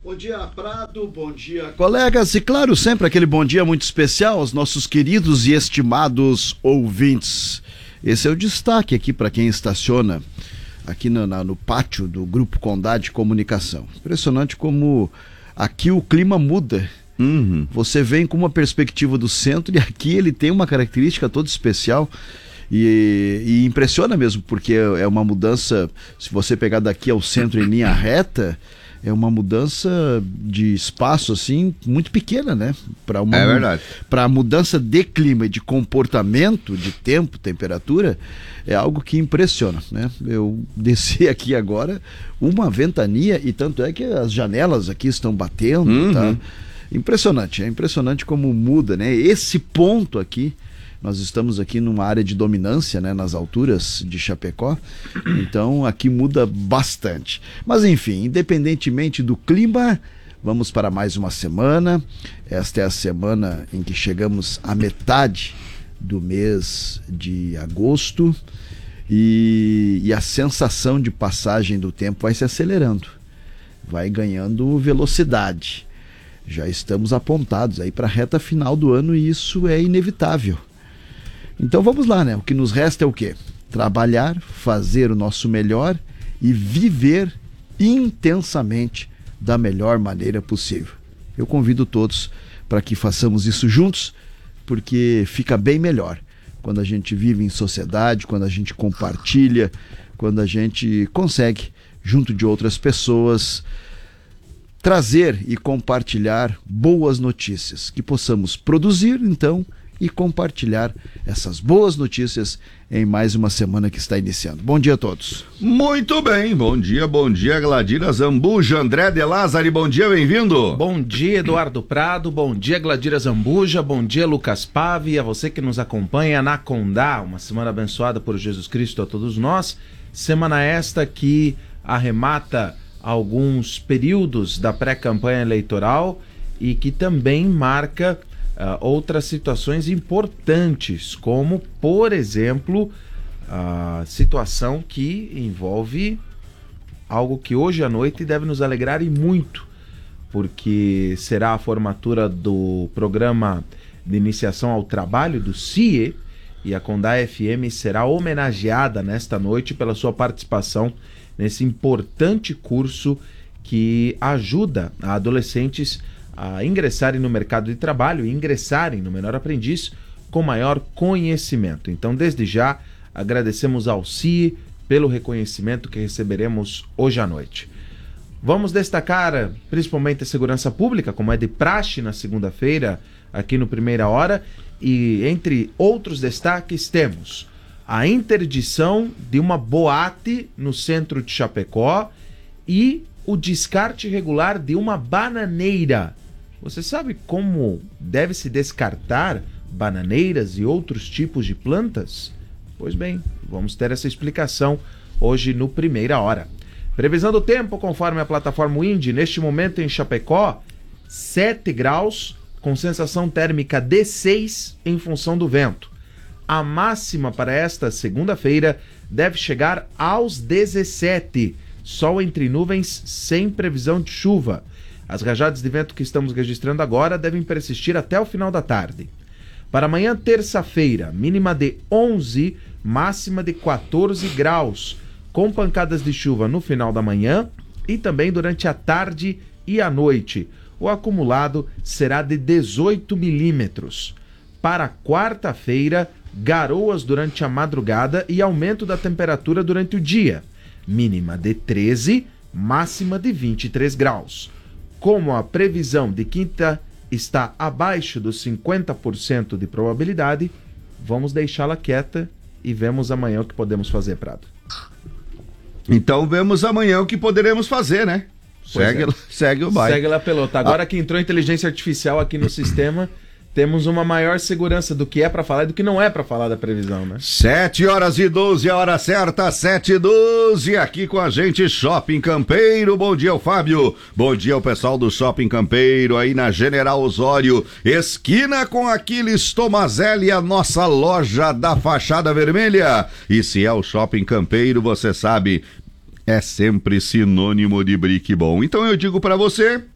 Bom dia, Prado, bom dia, colegas, e claro, sempre aquele bom dia muito especial aos nossos queridos e estimados ouvintes. Esse é o destaque aqui para quem estaciona aqui no pátio do Grupo Condá de Comunicação. Impressionante como aqui o clima muda. Você vem com uma perspectiva do centro e aqui ele tem uma característica toda especial. E impressiona mesmo, porque é uma mudança, se você pegar daqui ao centro em linha reta, é uma mudança de espaço assim muito pequena, né? É verdade. Para a mudança de clima e de comportamento, de tempo, temperatura, é algo que impressiona, né? Eu desci aqui agora, uma ventania, e tanto é que as janelas aqui estão batendo, tá? Impressionante, é impressionante como muda, né? Esse ponto aqui, nós estamos aqui numa área de dominância, né, nas alturas de Chapecó, então aqui muda bastante. Mas enfim, independentemente do clima, vamos para mais uma semana. Esta é a semana em que chegamos à metade do mês de agosto e a sensação de passagem do tempo vai se acelerando, vai ganhando velocidade. Já estamos apontados aí para a reta final do ano e isso é inevitável. Então vamos lá, né? O que nos resta é o quê? Trabalhar, fazer o nosso melhor e viver intensamente da melhor maneira possível. Eu convido todos para que façamos isso juntos, porque fica bem melhor quando a gente vive em sociedade, quando a gente compartilha, quando a gente consegue, junto de outras pessoas, trazer e compartilhar boas notícias, que possamos produzir, então, e compartilhar essas boas notícias em mais uma semana que está iniciando. Bom dia a todos. Muito bem, bom dia Gladira Zambuja, André de Lázari, bom dia, bem-vindo. Bom dia, Eduardo Prado, bom dia, Gladira Zambuja, bom dia, Lucas Pave, e a você que nos acompanha na Condá, uma semana abençoada por Jesus Cristo a todos nós, semana esta que arremata alguns períodos da pré-campanha eleitoral e que também marca outras situações importantes, como, por exemplo, a situação que envolve algo que hoje à noite deve nos alegrar e muito, porque será a formatura do programa de iniciação ao trabalho do CIE, e a Condá FM será homenageada nesta noite pela sua participação nesse importante curso que ajuda a adolescentes a ingressarem no mercado de trabalho e ingressarem no Menor Aprendiz com maior conhecimento. Então, desde já, agradecemos ao CIE pelo reconhecimento que receberemos hoje à noite. Vamos destacar principalmente a segurança pública, como é de praxe na segunda-feira, aqui no Primeira Hora, e entre outros destaques temos a interdição de uma boate no centro de Chapecó e o descarte irregular de uma bananeira. Você sabe como deve se descartar bananeiras e outros tipos de plantas? Pois bem, vamos ter essa explicação hoje no Primeira Hora. Previsão do tempo, conforme a plataforma Wind, neste momento em Chapecó, 7 graus, com sensação térmica de 6 em função do vento. A máxima para esta segunda-feira deve chegar aos 17, sol entre nuvens sem previsão de chuva. As rajadas de vento que estamos registrando agora devem persistir até o final da tarde. Para amanhã, terça-feira, mínima de 11, máxima de 14 graus, com pancadas de chuva no final da manhã e também durante a tarde e a noite. O acumulado será de 18 milímetros. Para quarta-feira, garoas durante a madrugada e aumento da temperatura durante o dia. Mínima de 13, máxima de 23 graus. Como a previsão de quinta está abaixo dos 50% de probabilidade, vamos deixá-la quieta e vemos amanhã o que podemos fazer, Prado. Então vemos amanhã o que poderemos fazer, né? Segue o baile. Segue lá, pelota. Agora que entrou inteligência artificial aqui no sistema, temos uma maior segurança do que é para falar e do que não é para falar da previsão, né? 7h12, a hora certa, 7h12, aqui com a gente, Shopping Campeiro. Bom dia, o Fábio. Bom dia, o pessoal do Shopping Campeiro, aí na General Osório, esquina com Aquiles Tomazelli, a nossa loja da fachada vermelha. E se é o Shopping Campeiro, você sabe, é sempre sinônimo de brick bom. Então eu digo para você,